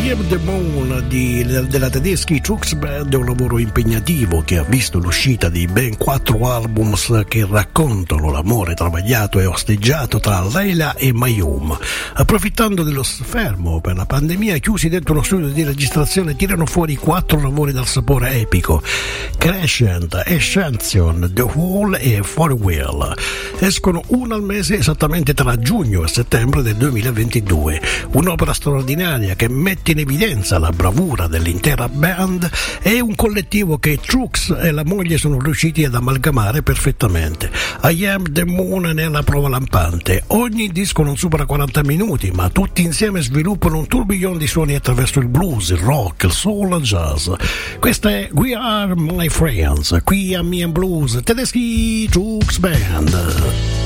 I Am The Moon della tedeschi Trucks Band è un lavoro impegnativo che ha visto l'uscita di ben 4 albums che raccontano l'amore travagliato e osteggiato tra Leila e Mayum. Approfittando dello sfermo per la pandemia, chiusi dentro uno studio di registrazione, tirano fuori 4 lavori dal sapore epico: Crescent, Ascension, The Wall e For Will. Escono uno al mese esattamente tra giugno e settembre del 2022. Un'opera straordinaria che mette in evidenza la bravura dell'intera band e un collettivo che Trucks e la moglie sono riusciti ad amalgamare perfettamente. I Am The Moon ne è la prova lampante. Ogni disco non supera 40 minuti, ma tutti insieme sviluppano un tourbillon di suoni attraverso il blues, il rock, il soul e il jazz. Questa è We Are My Friends, qui a Me and Blues, tedeschi Trucks Band.